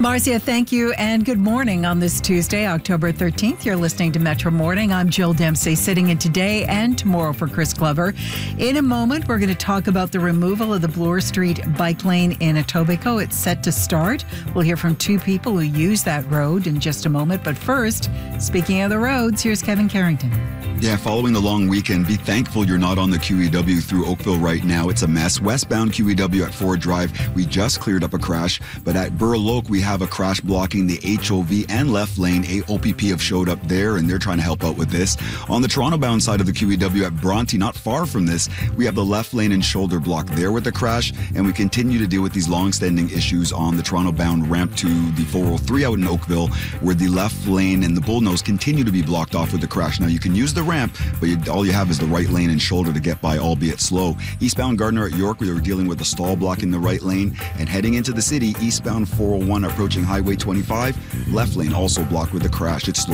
Marcia, thank you, and good morning on this Tuesday, October 13th. You're listening to Metro Morning. I'm Jill Dempsey, sitting in today and tomorrow for Chris Glover. In a moment, we're going to talk about the removal of the Bloor Street bike lane in Etobicoke. It's set to start. We'll hear from two people who use that road in just a moment. But first, speaking of the roads, here's Kevin Carrington. Yeah, following the long weekend, be thankful you're not on the QEW through Oakville right now. It's a mess. Westbound QEW at Ford Drive, we just cleared up a crash. But at Burloak, we have a crash blocking the HOV and left lane. OPP have showed up there, and they're trying to help out with this. On the Toronto-bound side of the QEW at Bronte, not far from this, we have the left lane and shoulder block there with the crash. And we continue to deal with these long-standing issues on the Toronto-bound ramp to the 403 out in Oakville, where the left lane and the bullnose continue to be blocked off with the crash. Now, you can use the ramp, but all you have is the right lane and shoulder to get by, albeit slow. Eastbound Gardner at York, we were dealing with a stall block in the right lane, and heading into the city, eastbound 401 approaching Highway 25, left lane also blocked with a crash. It's slow.